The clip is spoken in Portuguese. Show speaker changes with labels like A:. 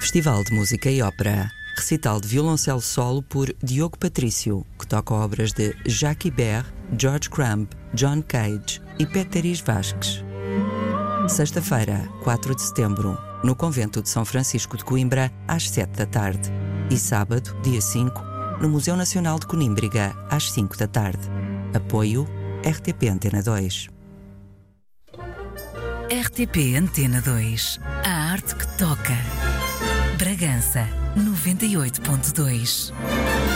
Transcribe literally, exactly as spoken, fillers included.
A: Festival de Música e Ópera. Recital de violoncelo solo por Diogo Patrício, que toca obras de Jacques Ibert, George Crumb, John Cage e Péteris Vasques. Sexta-feira, quatro de setembro, no Convento de São Francisco de Coimbra, às sete da tarde. E sábado, dia cinco, no Museu Nacional de Conímbriga, às cinco da tarde. Apoio R T P Antena dois.
B: R T P Antena dois. A arte que toca. Bragança, noventa e oito ponto dois.